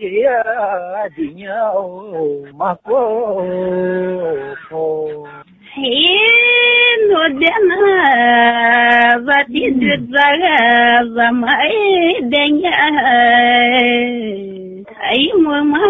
dinhão, maco. No dena batido zaga zamai denga ai mama